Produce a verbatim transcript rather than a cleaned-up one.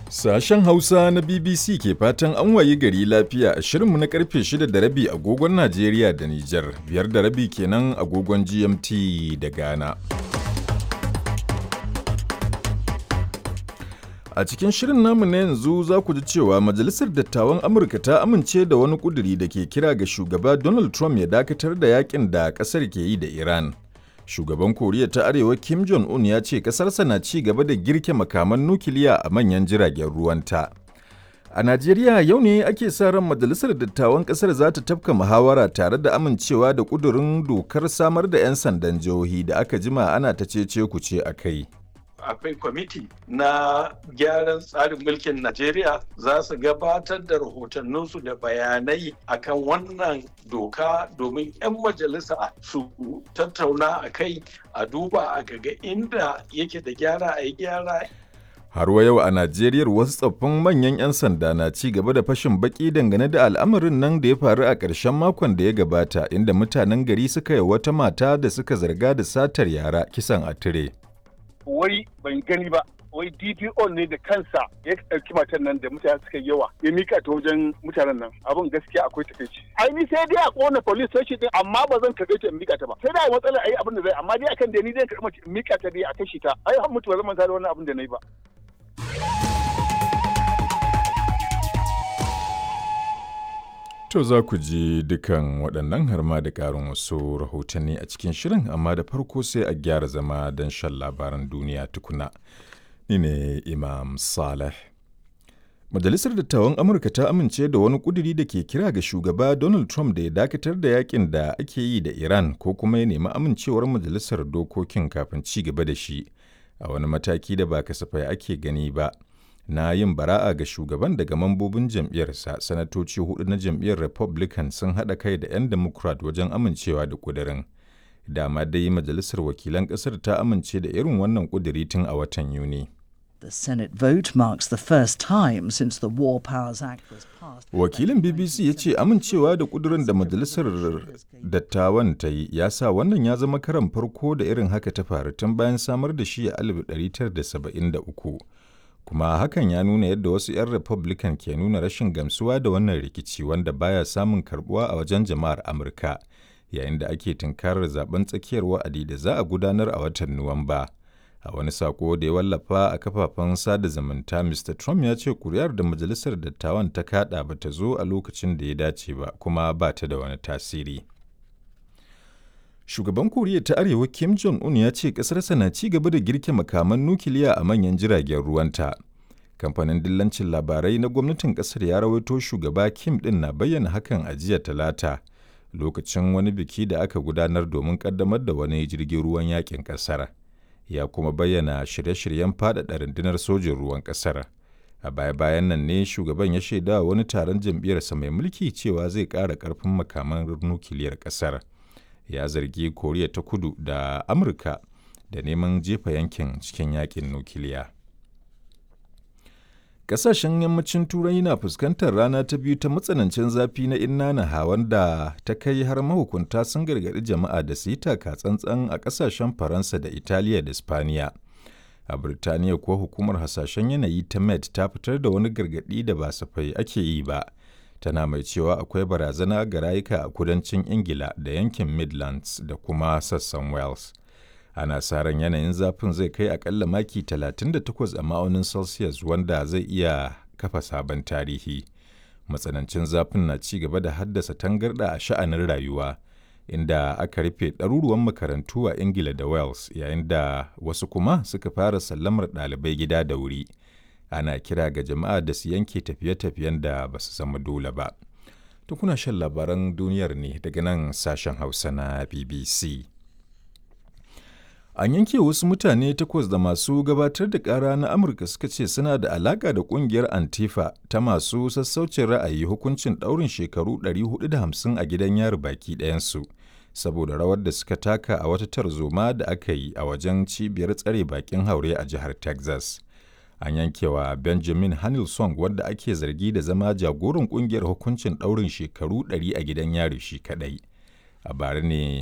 Sashen Hausa na B B C ke fatan an wayi gari lafiya a shirinmu na karfe shida da rabi agogon Najeriya da Nijar, biyar da rabi kenan agogon G M T da Ghana. A cikin shirin namu na yanzu za ku ji cewa Majalisar Dattawan Amurka ta amince da wani ƙuduri da ke kira ga shugaba Donald Trump ya dakatar da yakin da ƙasar ke yi da Iran. Shugaban Koriya ta Arewa Kim Jong-un ya ce ƙasarsa na ci gaba da girke makaman nukiliya a manyan jiragen ruwanta. A Najeriya yau ne ake sa ran Majalisar Dattawan ƙasar za ta tafka muhawara tare da amincewa da ƙudurin dokar samar da 'yan sandan jihohi da aka jima ana ta cece-kuce a kai. Akwai kwamiti na gyaran tsarin mulkin Najeriya za su gabatar da rahotanninsu da bayanai akan wannan doka domin 'yan majalisa su tattauna a kai a duba a ga inda yake da gyara a yi gyara. Har wa yau a Najeriya wasu tsoffin manyan 'yan sanda na ci gaba da fashin baki dangane da al'amarin nan da ya faru a ƙarshen makon da ya gabata inda mutanen gari suka yi wata mata da suka zarga da satar yara kisan a tire. Wai ban gani ba, wai D P O ne da kansa ya ɗauki matan nan da mutane suka yawa ya mika ta wajen mutanen nan. Abin gaskiya akwai takaici. Ai ni sai dai a kona police station din amma ba zan karɓe ta in mika ta ba. Sai dai matsalar ayi abin da zai amma dai akan da ni zan karɓi in mika ta dai a kashi ta. Ai har mutu ba zan manta da wannan abin da nayi ba. To za ku ji dukan waɗannan har ma da ƙarin wasu rahotanni a cikin shirin amma da farko sai a gyara zama don shan labaran duniya tukuna. Ni ne Imam Saleh. Majalisar Dattawan Amurka ta amince da wani ƙuduri da ke kira ga shugaba Donald Trump da ya dakatar da yakin da ake yi da Iran ko kuma ya nemi amincewar majalisar dokokin kafin ci gaba da shi a wani mataki da ba kasafai ake gani ba. Na yin bara'a ga shugaban daga mambobin jam'iyyarsa, sanatoci hudu na jam'iyyar Republican sun haɗa kai da 'yan Democrat wajen amincewa da ƙudurin. Dama dai Majalisar Wakilan ƙasar ta amince da irin wannan ƙuduri tun a watan Yuni. The Senate vote marks the first time since the War Powers Act was passed. Wakilin B B C ya ce amincewa da ƙudurin da Majalisar Dattawan ta yi ya sa wannan ya zama karan farko da irin haka ta faru tun bayan samar da shi a alif ɗari tara da saba'in da uku. Kuma hakan ya nuna yadda wasu 'yan Republican ke nuna rashin gamsuwa da wannan rikici wanda baya samun karbuwa a wajen jama'ar Amurka yayin da ake tunkarar zaben tsakiyar wa'adi da za a gudanar a watan Nuwamba. A wani sako da ya wallafa a kafafen sada zumunta, Mister Trump ya ce kuri'ar da Majalisar Dattawan ta kada ba ta zo a lokacin da ya dace ba kuma ba ta da wani tasiri. Shugaban Koriya ta Arewa Kim Jong-un ya ce ƙasarsa na ci gaba da girke makaman nukiliya a manyan jiragen ruwanta. Kamfanin dillancin labarai na gwamnatin ƙasar ya rawaito shugaba Kim ɗin na bayyana hakan a jiya Talata lokacin wani biki da aka gudanar domin ƙaddamar da wani jirgin ruwan yakin ƙasar. Ya kuma bayyana shirye-shiryen faɗaɗa rundunar sojin ruwan ƙasar. A baya-bayan nan ne shugaban ya shaida wani taron jam'iyyarsa mai mulki cewa zai ƙara ƙarfin makaman nukiliyar ƙasar. Ya zargi Koriya ta Kudu da Amurka da neman jefa yankin cikin yakin nukiliya. Ƙasashen yammacin Turai na fuskantar rana ta biyu ta matsanancin zafi na inna wanda ta kai har mahukunta sun gargaɗi jama'a da su yi taka tsantsan a ƙasashen Faransa da Italiya da Spaniya. A Birtaniya kuwa hukumar hasashen yanayi ta Met ta fitar da wani gargaɗi da ba safai ake yi ba. Tana mai cewa akwai barazana ga rayuka a kudancin Ingila da yankin Midlands da kuma sassan Wales. Ana sa ran yanayin zafin zai kai akalla maki talatin da takwas a ma'aunin Celsius wanda zai iya kafa sabon tarihi. Matsanancin zafin na ci gaba da haddasa tangarɗa a sha'anin rayuwa, inda aka rufe ɗaruruwan makarantu a Ingila da Wales yayin da wasu kuma suka fara sallamar ɗalibai gida da wuri. Ana kira ga jama'a da su yanke tafiye-tafiyen da ba su zama dole ba. To kuna shan labaran duniyar ne daga nan sashen Hausa na B B C. An yanke wasu mutane takwas da masu gabatar da ƙara na Amurka suka ce suna da alaƙa da ƙungiyar Antifa ta masu sassaucin ra'ayi hukuncin ɗaurin shekaru ɗari hudu da hamsin a gidan yari baki ɗayansu, saboda rawar da suka taka a wata tarzoma da aka yi a wajen cibiyar tsare bakin haure a jihar Texas. An yankewa Benjamin Hanilson wanda ake zargi da zama jagoran kungiyar hukuncin ɗaurin shekaru ɗari a gidan yari shi kaɗai. A bara ne